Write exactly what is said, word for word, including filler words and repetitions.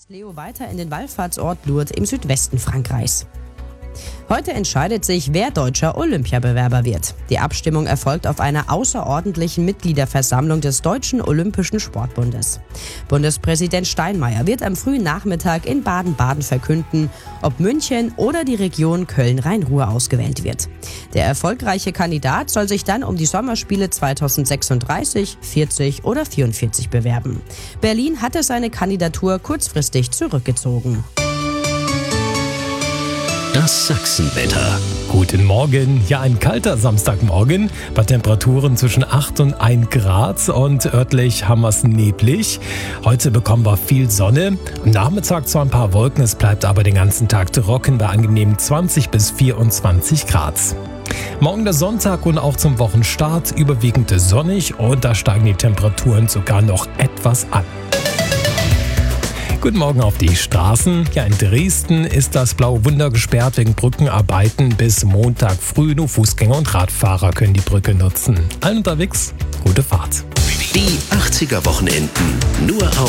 reist Leo weiter in den Wallfahrtsort Lourdes im Südwesten Frankreichs. Heute entscheidet sich, wer deutscher Olympiabewerber wird. Die Abstimmung erfolgt auf einer außerordentlichen Mitgliederversammlung des Deutschen Olympischen Sportbundes. Bundespräsident Steinmeier wird am frühen Nachmittag in Baden-Baden verkünden, ob München oder die Region Köln-Rhein-Ruhr ausgewählt wird. Der erfolgreiche Kandidat soll sich dann um die Sommerspiele zweitausendsechsunddreißig, vierzig oder vierundvierzig bewerben. Berlin hatte seine Kandidatur kurzfristig zurückgezogen. Das Sachsenwetter. Guten Morgen. Ja, ein kalter Samstagmorgen bei Temperaturen zwischen acht und ein Grad und örtlich haben wir es neblig. Heute bekommen wir viel Sonne. Am Nachmittag zwar ein paar Wolken, es bleibt aber den ganzen Tag trocken bei angenehmen zwanzig bis vierundzwanzig Grad. Morgen der Sonntag und auch zum Wochenstart überwiegend sonnig und da steigen die Temperaturen sogar noch etwas an. Guten Morgen auf die Straßen. Ja, in Dresden ist das Blaue Wunder gesperrt wegen Brückenarbeiten bis Montag früh. Nur Fußgänger und Radfahrer können die Brücke nutzen. Allen unterwegs, gute Fahrt. Die achtziger Wochenenden nur auf